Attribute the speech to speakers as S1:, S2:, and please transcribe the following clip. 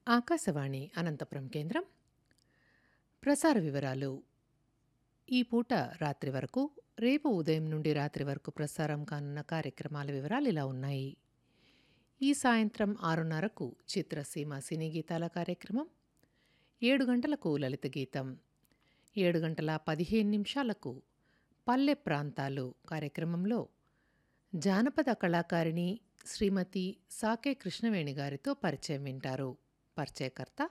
S1: ఆకాశవాణి అనంతపురం కేంద్రం. ప్రసార వివరాలు. ఈ పూట రాత్రి వరకు, రేపు ఉదయం నుండి రాత్రి వరకు ప్రసారం కానున్న కార్యక్రమాల వివరాలు ఇలా ఉన్నాయి. ఈ సాయంత్రం 6:30కు చిత్రసీమ సినీ గీతాల కార్యక్రమం, 7 గంటలకు లలిత గీతం, 7:15 పల్లె ప్రాంతాలు కార్యక్రమంలో జానపద కళాకారిణి శ్రీమతి సాకే కృష్ణవేణి గారితో పరిచయం వింటారు. పరిచయకర్త